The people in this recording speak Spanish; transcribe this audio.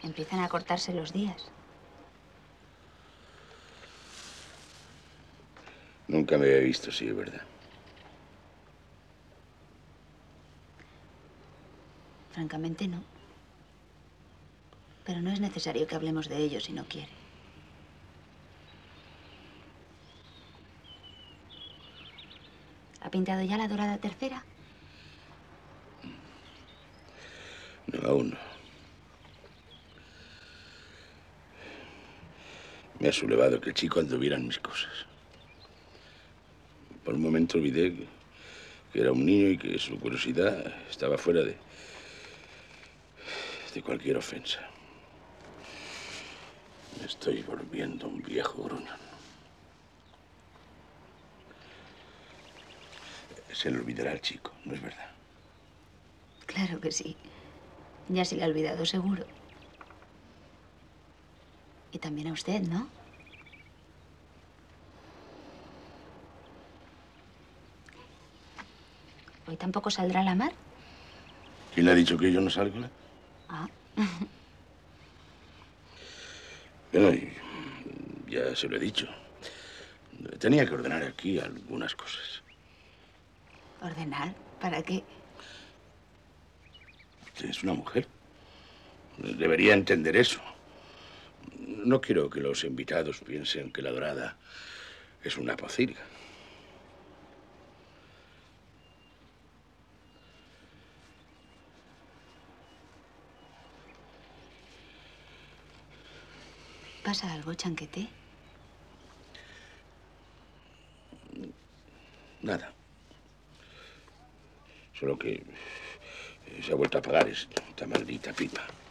Empiezan a cortarse los días. Nunca me había visto así, de verdad. Francamente, no. Pero no es necesario que hablemos de ello si no quiere. ¿Ha pintado ya la dorada tercera? No, aún no. Me ha sublevado que el chico anduviera en mis cosas. Por un momento olvidé que era un niño y que su curiosidad estaba fuera de cualquier ofensa. Me estoy volviendo un viejo gruñón. Se le olvidará al chico, ¿no es verdad? Claro que sí. Ya se le ha olvidado, seguro. Y también a usted, ¿no? ¿Hoy tampoco saldrá a la mar? ¿Quién le ha dicho que yo no salgo? Ah. Bueno, y ya se lo he dicho. Tenía que ordenar aquí algunas cosas. ¿Ordenar? ¿Para qué? Usted es una mujer. Debería entender eso. No quiero que los invitados piensen que la dorada es una pocilga. ¿Pasa algo, Chanquete? Nada. Solo que se ha vuelto a apagar esta maldita pipa.